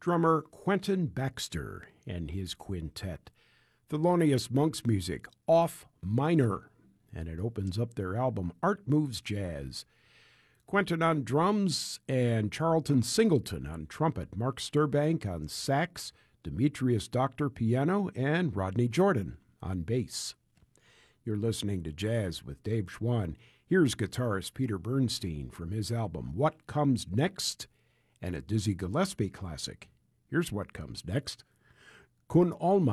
drummer Quentin Baxter and his quintet. Thelonious Monk's music, Off Minor, and it opens up their album Art Moves Jazz. Quentin on drums and Charlton Singleton on trumpet, Mark Sturbank on sax, Demetrius Doctor piano, and Rodney Jordan on bass. You're listening to Jazz with Dave Schwann. Here's guitarist Peter Bernstein from his album What Comes Next, and a Dizzy Gillespie classic. Here's What Comes Next. Kun Alma.